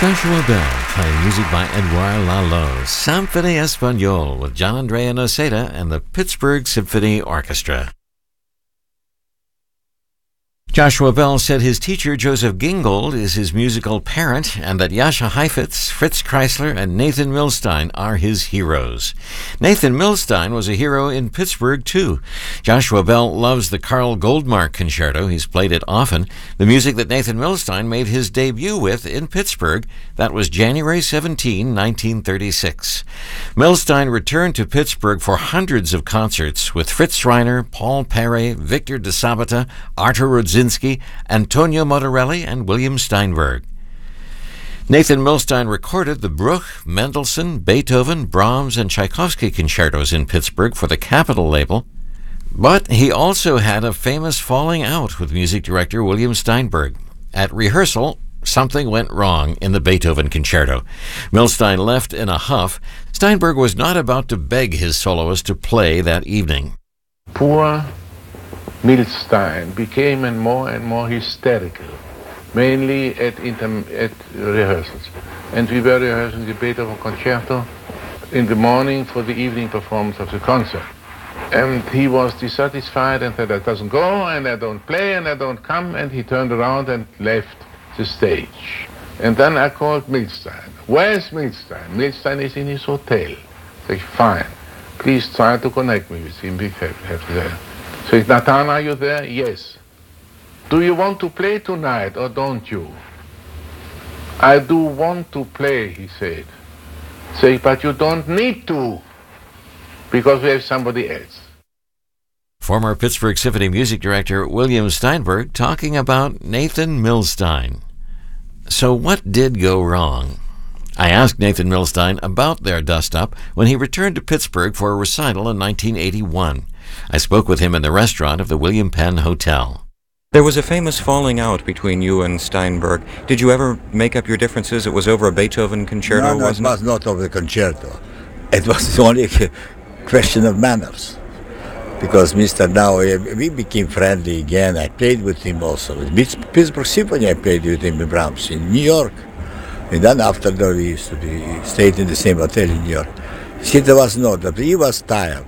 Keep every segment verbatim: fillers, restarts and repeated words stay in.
Joshua Bell playing music by Edouard Lalo, Symphony Espagnole with John Andrea Noceda and the Pittsburgh Symphony Orchestra. Joshua Bell said his teacher, Joseph Gingold, is his musical parent and that Jascha Heifetz, Fritz Kreisler, and Nathan Milstein are his heroes. Nathan Milstein was a hero in Pittsburgh, too. Joshua Bell loves the Carl Goldmark Concerto. He's played it often. The music that Nathan Milstein made his debut with in Pittsburgh, that was January seventeenth, nineteen thirty-six. Milstein returned to Pittsburgh for hundreds of concerts with Fritz Reiner, Paul Perret, Victor de Sabata, Artur Rudzinski, Antonio Motorelli, and William Steinberg. Nathan Milstein recorded the Bruch, Mendelssohn, Beethoven, Brahms, and Tchaikovsky concertos in Pittsburgh for the Capitol label, but he also had a famous falling out with music director William Steinberg. At rehearsal, something went wrong in the Beethoven concerto. Milstein left in a huff. Steinberg was not about to beg his soloist to play that evening. Poor Milstein became and more and more hysterical, mainly at, inter at rehearsals. And we were rehearsing the Beethoven concerto in the morning for the evening performance of the concert. And he was dissatisfied and said, that doesn't go, and I don't play, and I don't come, and he turned around and left the stage. And then I called Milstein. Where's Milstein? Milstein is in his hotel. I said, fine, please try to connect me with him. We have, have there. Says, Nathan, are you there? Yes. Do you want to play tonight or don't you? I do want to play, he said. Say, but you don't need to, because we have somebody else. Former Pittsburgh Symphony music director William Steinberg talking about Nathan Milstein. So what did go wrong? I asked Nathan Milstein about their dust-up when he returned to Pittsburgh for a recital in nineteen eighty-one. I spoke with him in the restaurant of the William Penn Hotel. There was a famous falling out between you and Steinberg. Did you ever make up your differences? It was over a Beethoven concerto, no, no, wasn't it? it was not over the concerto. It was only a question of manners. Because Mister Now, we became friendly again. I played with him also. With Pittsburgh Symphony, I played with him in Brahms in New York. And then after that, we used to be stayed in the same hotel in New York. See, there was no, he was tired.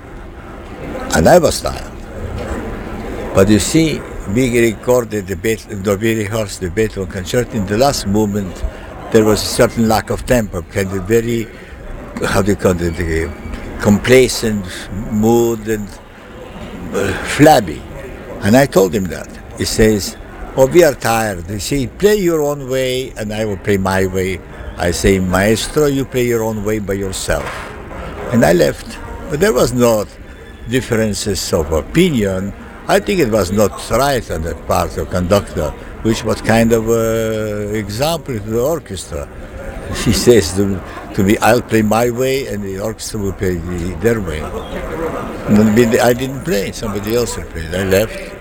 And I was tired. But you see, we recorded the Beethoven, we rehearsed the Beethoven concerto. In the last movement, there was a certain lack of tempo, kind of very, how do you call it, the complacent mood and uh, flabby. And I told him that. He says, oh, we are tired. He says, play your own way and I will play my way. I say, maestro, you play your own way by yourself. And I left. But there was not differences of opinion. I think it was not right on the part of conductor, which was kind of an example to the orchestra. He says to, to me, I'll play my way and the orchestra will play the, their way. And I didn't play, somebody else played. I left.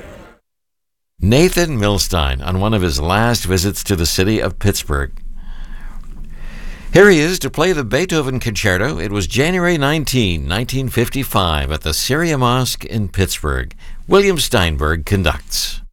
Nathan Milstein on one of his last visits to the city of Pittsburgh. Here he is to play the Beethoven Concerto. It was January nineteenth, nineteen fifty-five at the Syria Mosque in Pittsburgh. William Steinberg conducts.